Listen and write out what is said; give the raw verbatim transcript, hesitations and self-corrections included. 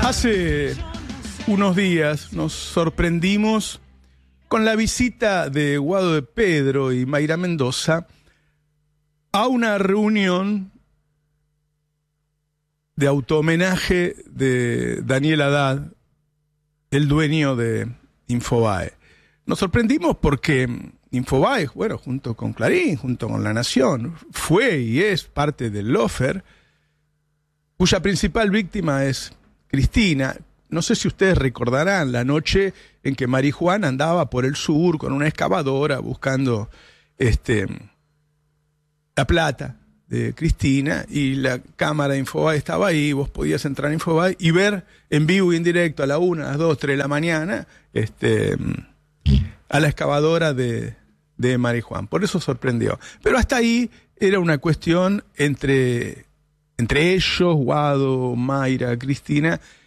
Hace unos días nos sorprendimos con la visita de Guado de Pedro y Mayra Mendoza a una reunión de auto-homenaje de Daniel Haddad, el dueño de Infobae. Nos sorprendimos porque Infobae, bueno, junto con Clarín, junto con La Nación, fue y es parte del Lofer, cuya principal víctima es Cristina. No sé si ustedes recordarán la noche en que Marijuana andaba por el sur con una excavadora buscando este, la plata de Cristina, y la cámara de Infobae estaba ahí. Vos podías entrar en Infobae y ver en vivo y en directo a la una, a las dos, tres de la mañana este, a la excavadora de, de Marijuán. Por eso sorprendió. Pero hasta ahí era una cuestión entre, entre ellos, Guado, Mayra, Cristina,